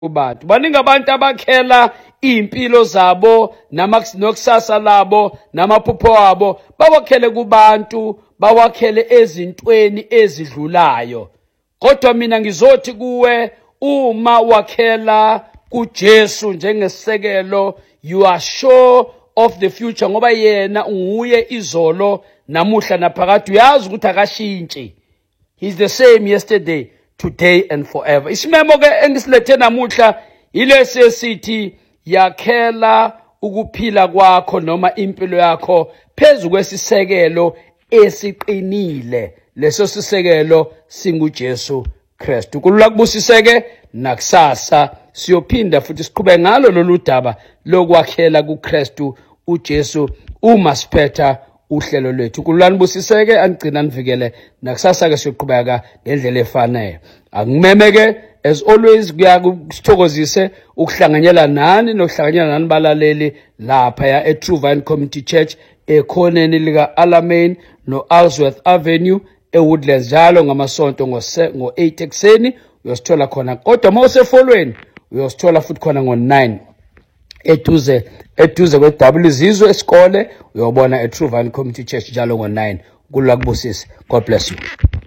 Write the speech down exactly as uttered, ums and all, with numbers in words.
kubantu. Baningi abantu abakhela impilo zabo nokusasa labo namaphupho abo bawakhele kubantu, bawakhele ezintweni ezidlulayo. Kodwa mina ngizothi kuwe, uma wakhela kuJesu njengesisekelo, you are sure of the future ngoba yena nguye izolo namuhla naphakade. Uyazi ukuthi akashintshi. He's the same yesterday, today and forever. Isimemo ke engisilethe namuhla ilesi esithi yakhela ukuphila kwakho noma impilo yakho phezu kwesisekelo esiqinile. Leso sisekelo singuJesu Kristu. Kulula kubusiseke nakusasa siyophinda futhi siqhubeke ngalo lolu daba lokwakhela kuKristu uJesu uma siphetha uhlelo lwethu. Kululani busiseke, angigcina nivikele nakusasa ke siyoqhubeka ngendlela efanele. Angimemeke as always kuyakusithokozise ukuhlanganyela nani nokuhlanganyela nani balaleli lapha ya e True Vine Community Church ekhoneni lika Alamein no Alsworth Avenue eWoodlands njalo ngamasonto ngo eight ekseni uyosithola khona. Kodwa mawuse folweni uyosithola futhi khona ngo nine eduze eduze kwe W Zizwe esikole uyobona e True Vine Community Church njalo ngo nine. Kulula kubusisa. God bless you.